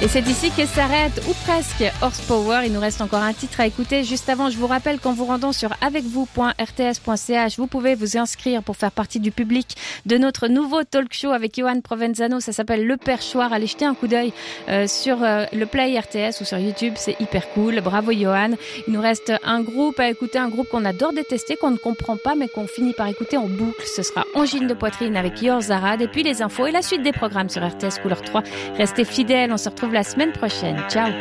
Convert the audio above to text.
Et c'est ici que s'arrête, ou presque, Horsepower. Il nous reste encore un titre à écouter. Juste avant, je vous rappelle qu'en vous rendant sur avecvous.rts.ch, vous pouvez vous inscrire pour faire partie du public de notre nouveau talk show avec Johan Provenzano. Ça s'appelle Le Perchoir. Allez jeter un coup d'œil sur le Play RTS ou sur YouTube. C'est hyper cool. Bravo Johan. Il nous reste un groupe à écouter, un groupe qu'on adore détester, qu'on ne comprend pas, mais qu'on finit par écouter en boucle. Ce sera Angine de Poitrine avec Yor Zarad. Et puis les infos et la suite des programmes sur RTS Couleur 3. Restez fidèles. On se retrouve la semaine prochaine. Ciao.